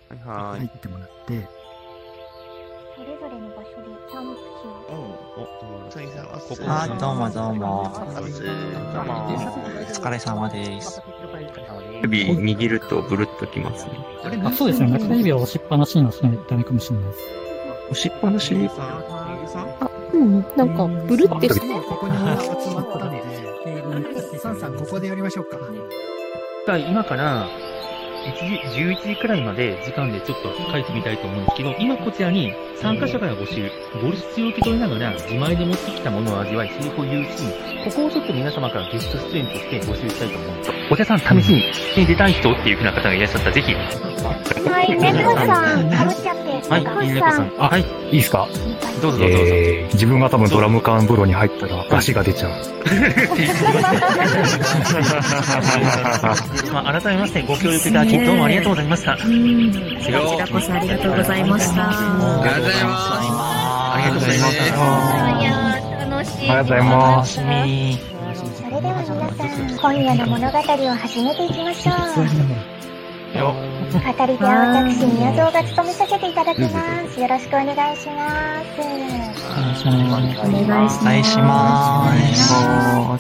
はい。 入ってもらって、 それぞれの場所でキャンプ中。 さんはここはい、どうもどうも。 どうも。 お疲れ様です。 指握るとブルッときますね。 あ、そうですね。中指を押しっぱなしにはしないとダメかもしれないです。 押しっぱなしあ、なんか、ブルってする。 ここに集まったので、サンさんここでやりましょうか。 今から、11時くらいまで時間でちょっと書いてみたいと思うんですけど、今こちらに参加者から募集、ボルシチを受け取りながら自前で持ってきたものを味わい、セリフを言うシーン、ここをちょっと皆様からゲスト出演として募集したいと思うんです。お茶さん、試しに出たい人っていう風な方がいらっしゃったら、ぜひ。 はい、猫さん、かぶっちゃって。 はい、猫さん。 はい。いいですか？ どうぞどうぞ。 自分が多分ドラム缶風呂に入ったら足が出ちゃう。 改めましてご協力いただきどうもありがとうございました。こちらこそありがとうございました。 ありがとうございます。 ありがとうございました。 いや楽しい。 ありがとうございます。 それでは皆さん、今夜の物語を始めていきましょう。語り手は私、宮蔵が務めさせていただきます。よろしくお願いします。 お願いします。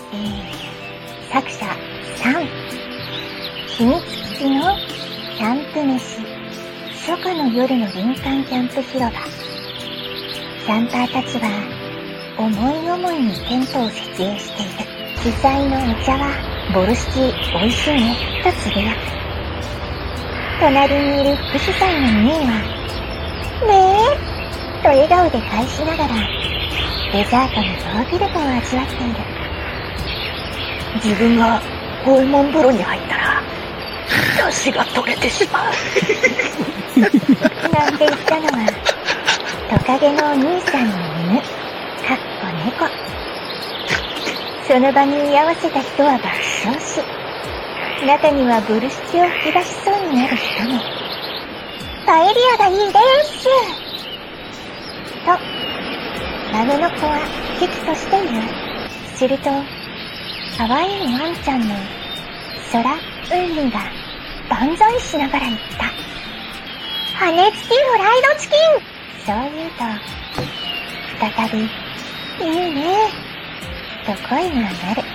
作者3、秘密基地のキャンプ飯、初夏の夜の林間キャンプ広場。キャンパーたちは思い思いにテントを設営している。主催のお茶はボルシチ美味しいねとつぶやく。隣にいる副主催のミーはねえと笑顔で返しながらデザートのヨーグルトを味わっている。自分がホルモン風呂に入ったら出汁が取れてしまうなんて言ったのはトカゲのお兄さんの犬、かっこ猫。その場に居合わせた人は爆笑し、中にはブルシチを吹き出しそうになる人も。パエリアがいいですと孫の子は危機として言う。すると可愛いワンちゃんの空海が万歳しながら言った。羽根付きフライドチキン。そう言うと再びいいねと声が鳴る。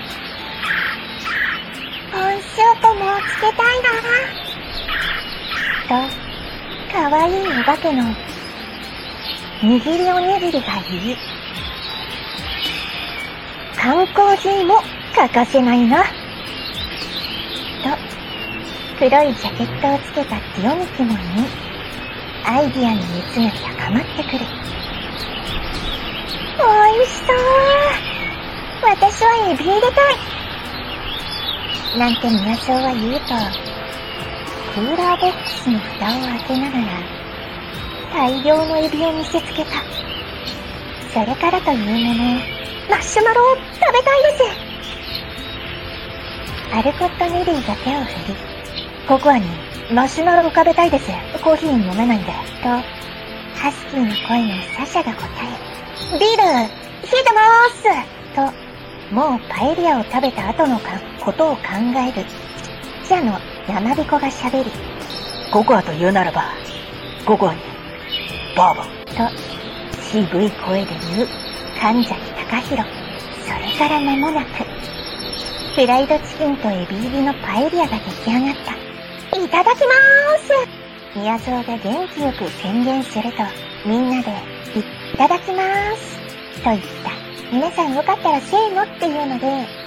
温州ともつけたいなと可愛いお化けの握りおにぎりが言い、缶コーヒーも欠かせないなと黒いジャケットをつけたティオミキも言い、アイディアの熱が高まってくる。おいしそう。私はエビ入れたいなんて宮蔵は言うと、クーラーボックスの蓋を開けながら大量のエビを見せつけた。それからというもの、マシュマロを食べたいです。アルコット・ネリーが手を振り、ココアにマシュマロを食べたいです。コーヒー飲めないんでとハスキーの声のサシャが答え、ビール冷えてまーすともうパエリアを食べた後のことを考える記者の山彦が喋り、ココアと言うならばココアにバーボンと渋い声で言う神崎隆弘。それから間もなくフライドチキンとエビ入りのパエリアが出来上がった。いただきまーす。宮蔵が元気よく宣言すると、みんなでいただきまーすと言った。皆さんよかったらせーのっていうので